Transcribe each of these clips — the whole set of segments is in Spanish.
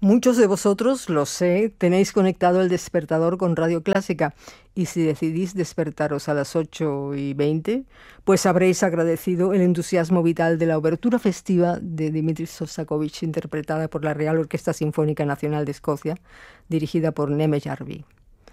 Muchos de vosotros, lo sé, tenéis conectado el despertador con Radio Clásica y si decidís despertaros a las 8:20, pues habréis agradecido el entusiasmo vital de la obertura festiva de Dmitri Shostakovich, interpretada por la Real Orquesta Sinfónica Nacional de Escocia, dirigida por Neme Jarvi.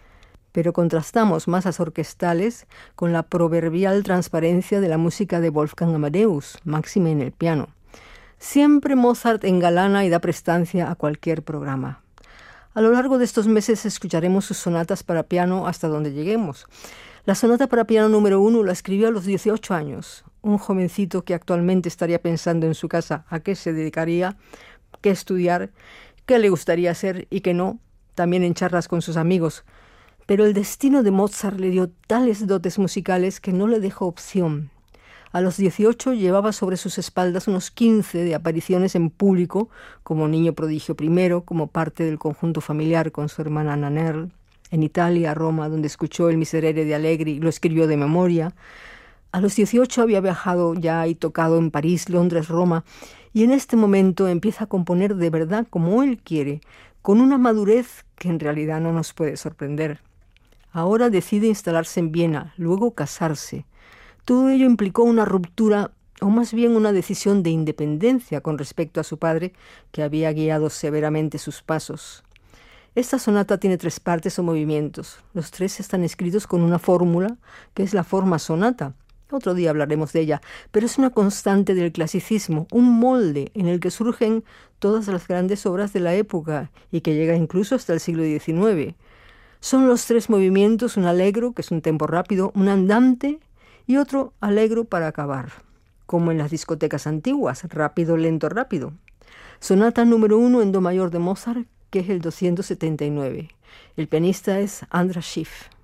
Pero contrastamos masas orquestales con la proverbial transparencia de la música de Wolfgang Amadeus, máxime en el piano. Siempre Mozart engalana y da prestancia a cualquier programa. A lo largo de estos meses escucharemos sus sonatas para piano hasta donde lleguemos. La sonata para piano número 1 la escribió a los 18 años, un jovencito que actualmente estaría pensando en su casa a qué se dedicaría, qué estudiar, qué le gustaría hacer y qué no, también en charlas con sus amigos. Pero el destino de Mozart le dio tales dotes musicales que no le dejó opción. A los 18 llevaba sobre sus espaldas unos 15 de apariciones en público, como niño prodigio primero, como parte del conjunto familiar con su hermana Nannerl, en Italia, Roma, donde escuchó el Miserere de Allegri y lo escribió de memoria. A los 18 había viajado ya y tocado en París, Londres, Roma, y en este momento empieza a componer de verdad como él quiere, con una madurez que en realidad no nos puede sorprender. Ahora decide instalarse en Viena, luego casarse. Todo ello implicó una ruptura, o más bien una decisión de independencia con respecto a su padre, que había guiado severamente sus pasos. Esta sonata tiene 3 partes o movimientos. Los 3 están escritos con una fórmula, que es la forma sonata. Otro día hablaremos de ella, pero es una constante del clasicismo, un molde en el que surgen todas las grandes obras de la época y que llega incluso hasta el siglo XIX. Son los 3 movimientos, un allegro, que es un tempo rápido, un andante y otro allegro para acabar, como en las discotecas antiguas, rápido, lento, rápido. Sonata número 1 en do mayor de Mozart, que es el 279. El pianista es András Schiff.